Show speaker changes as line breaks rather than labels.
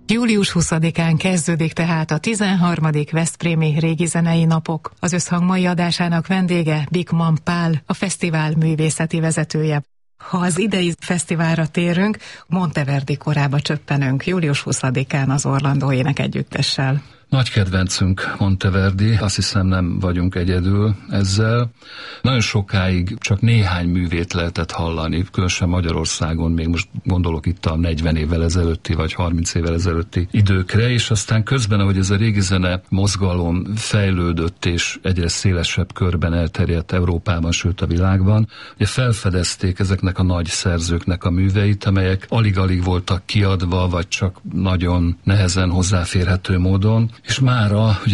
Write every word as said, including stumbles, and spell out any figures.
július huszadikán kezdődik tehát a tizenharmadik Veszprémi Régi Zenei Napok. Az Összhang mai adásának vendége Bikman Pál, a fesztivál művészeti vezetője. Ha az idei fesztiválra térünk, Monteverdi korába csöppenünk július huszadikán az Orlandó Énekegyüttessel.
Nagy kedvencünk Monteverdi, azt hiszem nem vagyunk egyedül ezzel. Nagyon sokáig csak néhány művét lehetett hallani, különösen Magyarországon, még most gondolok itt a negyven évvel ezelőtti vagy harminc évvel ezelőtti időkre, és aztán közben, ahogy ez a régi zene mozgalom fejlődött és egyre szélesebb körben elterjedt Európában, sőt a világban, ugye felfedezték ezeknek a nagy szerzőknek a műveit, amelyek alig-alig voltak kiadva, vagy csak nagyon nehezen hozzáférhető módon, és mára